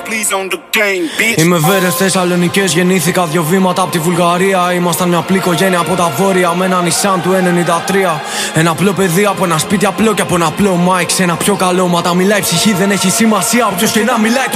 Είμαι Βέρες Θεσσαλονικές, γεννήθηκα 2 βήματα από τη Βουλγαρία. Ήμασταν μια απλή οικογένεια από τα βόρεια με ένα Nissan του 93. Ένα απλό παιδί από ένα σπίτι απλό και από ένα απλό mic σε ένα πιο καλό. Μα τα μιλάει η ψυχή, δεν έχει σημασία όποιος και να μιλάει.